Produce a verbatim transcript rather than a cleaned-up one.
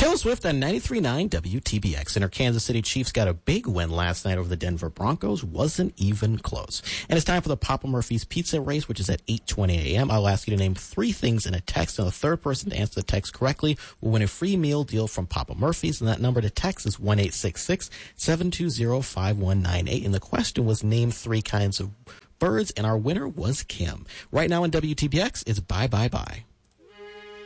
Taylor Swift on ninety-three point nine W T B X. And her Kansas City Chiefs got a big win last night over the Denver Broncos. Wasn't even close. And it's time for the Papa Murphy's Pizza Race, which is at eight twenty a.m. I'll ask you to name three things in a text, and the third person to answer the text correctly will win a free meal deal from Papa Murphy's. And that number to text is one eight six six, seven two zero, five one nine eight. And the question was name three kinds of birds, and our winner was Kim. Right now on W T B X, it's Bye Bye Bye.